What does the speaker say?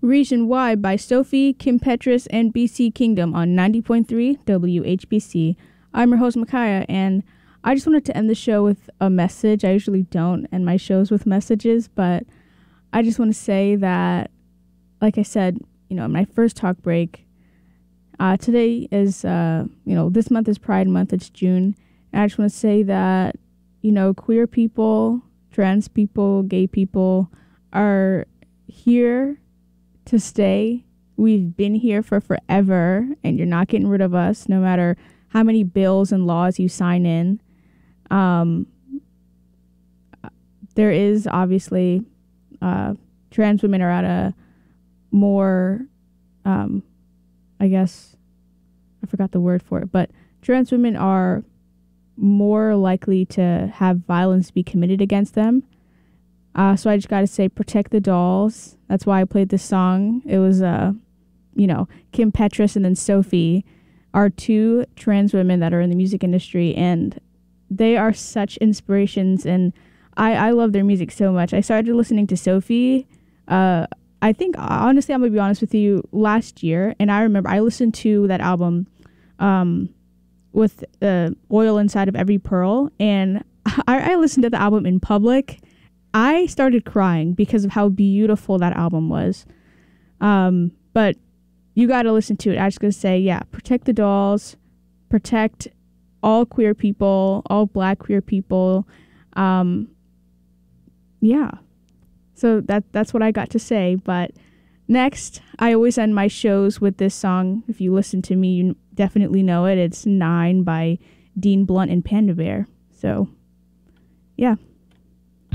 Reason Why by Sophie, Kim Petras, and BC Kingdom on 90.3 WHBC. I'm your host, Micaiah, and I just wanted to end the show with a message. I usually don't end my shows with messages, but I just want to say that, like I said, my first talk break, today is, this month is Pride Month. It's June. And I just want to say that, queer people, trans people, gay people are here to stay. We've been here for forever, and you're not getting rid of us, no matter how many bills and laws you sign in. There is obviously, trans women are at a more, I guess, I forgot the word for it, but trans women are more likely to have violence be committed against them. So I just got to say, protect the dolls. That's why I played this song. It was, Kim Petras and then Sophie are two trans women that are in the music industry, and they are such inspirations, and I love their music so much. I started listening to Sophie, I think, honestly, I'm going to be honest with you, last year, and I remember I listened to that album with Oil Inside of Every Pearl, and I listened to the album in public. I started crying because of how beautiful that album was. But you got to listen to it. I was going to say, yeah, protect the dolls, protect all queer people, all Black queer people. Yeah. So that's what I got to say. But next, I always end my shows with this song. If you listen to me, you definitely know it. It's 9 by Dean Blunt and Panda Bear. So, yeah.